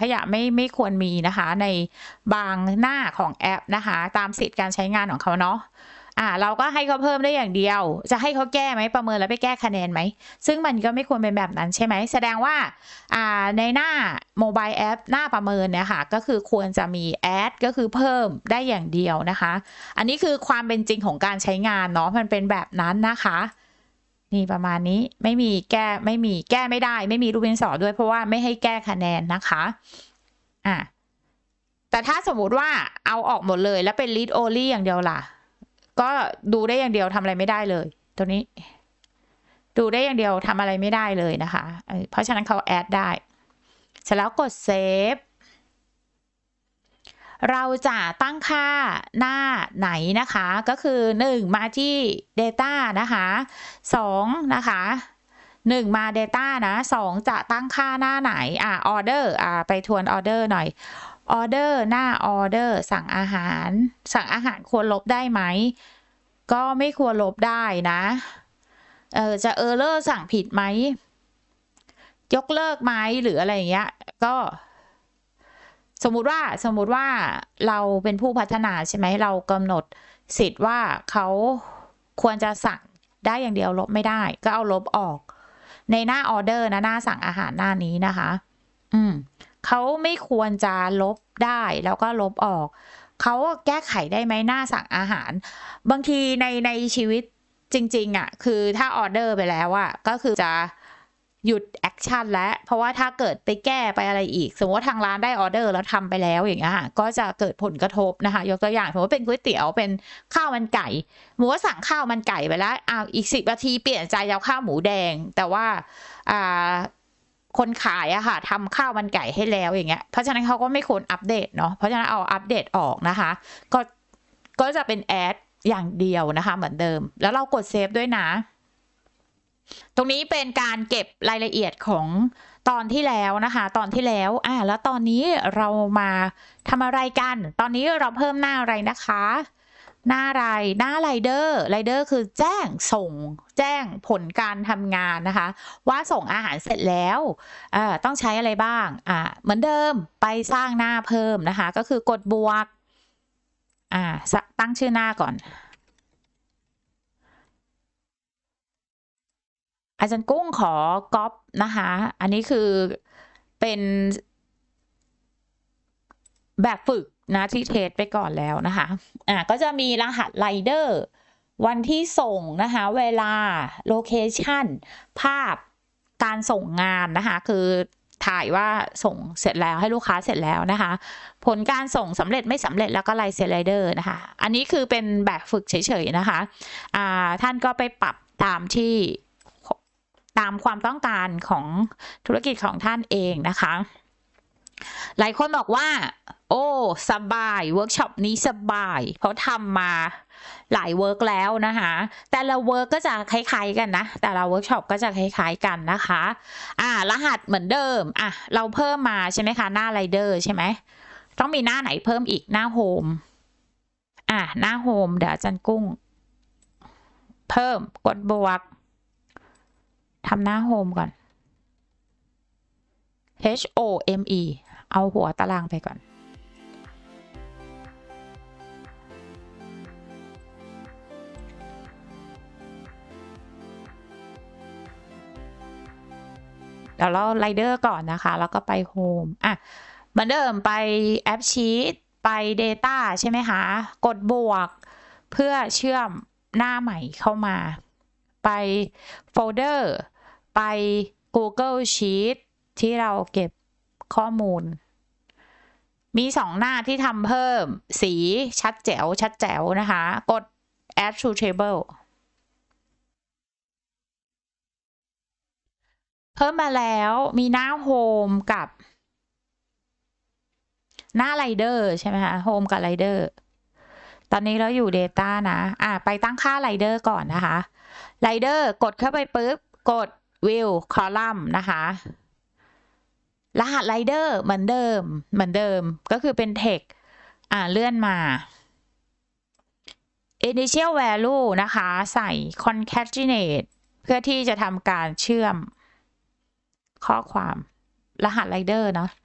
ขยะไม่ควรมีนะคะในบางหน้าของแอปนะคะตามสิทธิการใช้งานของเขาเนาะเราก็ให้เขาเพิ่มได้อย่างเดียวจะให้เขาแก้ไหมประเมินแล้วไปแก้คะแนนไหมซึ่งมันก็ไม่ควรเป็นแบบนั้นใช่ไหมแสดงว่าในหน้าโมบายแอปหน้าประเมินเนี่ยค่ะก็คือควรจะมีแอดก็คือเพิ่มได้อย่างเดียวนะคะอันนี้คือความเป็นจริงของการใช้งานเนาะมันเป็นแบบนั้นนะคะนี่ประมาณนี้ไม่มีแก้ไม่ได้ไม่มีรูปดินสอด้วยเพราะว่าไม่ให้แก้คะแนนนะคะแต่ถ้าสมมุติว่าเอาออกหมดเลยแล้วเป็น read only อย่างเดียวล่ะก็ดูได้อย่างเดียวทำอะไรไม่ได้เลยตัวนี้ดูได้อย่างเดียวทำอะไรไม่ได้เลยนะคะเพราะฉะนั้นเขาแอดได้เสร็จแล้วกดเซฟเราจะตั้งค่าหน้าไหนนะคะก็คือ1มาที่ data นะคะ2นะคะ1มา data นะ2จะตั้งค่าหน้าไหนorder ไปทวน order หน่อย order หน้า order สั่งอาหารควรลบได้ไหมก็ไม่ควรลบได้นะจะerror สั่งผิดไหมยกเลิกไหมหรืออะไรอย่างเงี้ยก็สมมุติว่าเราเป็นผู้พัฒนาใช่ไหมเรากำหนดสิทธิ์ว่าเขาควรจะสั่งได้อย่างเดียวลบไม่ได้ก็เอาลบออกในหน้าออเดอร์นะหน้าสั่งอาหารหน้านี้นะคะเขาไม่ควรจะลบได้แล้วก็ลบออกเขาแก้ไขได้ไหมหน้าสั่งอาหารบางทีในชีวิตจริงๆคือถ้าออเดอร์ไปแล้วก็คือจะหยุดแอคชั่นแล้วเพราะว่าถ้าเกิดไปแก้ไปอะไรอีกสมมติว่าทางร้านได้ออเดอร์แล้วทำไปแล้วอย่างเงี้ยก็จะเกิดผลกระทบนะคะยกตัวอย่างสมมติว่าเป็นก๋วยเตี๋ยวเป็นข้าวมันไก่หมูว่าสั่งข้าวมันไก่ไปแล้วอีก10 นาทีเปลี่ยนใจเอาข้าวหมูแดงแต่ว่าคนขายทำข้าวมันไก่ให้แล้วอย่างเงี้ยเพราะฉะนั้นเขาก็ไม่ควรอัปเดตเนาะเพราะฉะนั้นเอาอัปเดตออกนะคะก็จะเป็นแอดอย่างเดียวนะคะเหมือนเดิมแล้วเรากดเซฟด้วยนะตรงนี้เป็นการเก็บรายละเอียดของตอนที่แล้วนะคะตอนที่แล้วแล้วตอนนี้เรามาทำอะไรกันตอนนี้เราเพิ่มหน้าอะไรนะคะหน้าอะไรหน้าไรเดอร์คือแจ้งผลการทำงานนะคะว่าส่งอาหารเสร็จแล้วต้องใช้อะไรบ้างเหมือนเดิมไปสร้างหน้าเพิ่มนะคะก็คือกดบวกตั้งชื่อหน้าก่อนอาจารย์กุ้งขอก๊อปนะคะอันนี้คือเป็นแบบฝึกนะที่เทสไปก่อนแล้วนะคะก็จะมีรหัสไรเดอร์วันที่ส่งนะคะเวลาโลเคชันภาพการส่งงานนะคะคือถ่ายว่าส่งเสร็จแล้วให้ลูกค้าเสร็จแล้วนะคะผลการส่งสำเร็จไม่สำเร็จแล้วก็ลายเซ็นไรเดอร์นะคะอันนี้คือเป็นแบบฝึกเฉยๆนะคะท่านก็ไปปรับตามความต้องการของธุรกิจของท่านเองนะคะหลายคนบอกว่าโอ้สบายเวิร์กช็อปนี้สบายเพราะทำมาหลายเวิร์กแล้วนะคะแต่ละเวิร์กก็จะคล้ายๆกันนะแต่ละเวิร์กช็อปก็จะคล้ายๆกันนะคะรหัสเหมือนเดิมเราเพิ่มมาใช่ไหมคะหน้าไรเดอร์ใช่ไหมต้องมีหน้าไหนเพิ่มอีกหน้าโฮมหน้าโฮมเดี๋ยวอาจารย์กุ้งเพิ่มกดบวกทำหน้าโฮมก่อน HOME เอาหัวตารางไปก่อนเดี๋ยวเราไรเดอร์ก่อนนะคะแล้วก็ไปโฮมเหมือนเดิมไปแอปชีตไป Data ใช่ไหมคะกดบวกเพื่อเชื่อมหน้าใหม่เข้ามาไปโฟลเดอร์ไป Google Sheet ที่เราเก็บข้อมูลมี2หน้าที่ทำเพิ่มสีชัดแจ๋วนะคะกด add to table เพิ่มมาแล้วมีหน้าโฮมกับหน้าไรเดอร์ใช่ไหมคะโฮมกับไรเดอร์ตอนนี้เราอยู่ Data นะไปตั้งค่าไรเดอร์ก่อนนะคะไรเดอร์กดเข้าไปปุ๊บกด View Column นะคะรหัสไรเดอร์เหมือนเดิมก็คือเป็น text เลื่อนมา initial value นะคะใส่ concatenate เพื่อที่จะทำการเชื่อมข้อความรหัสไรเดอร์เนาะ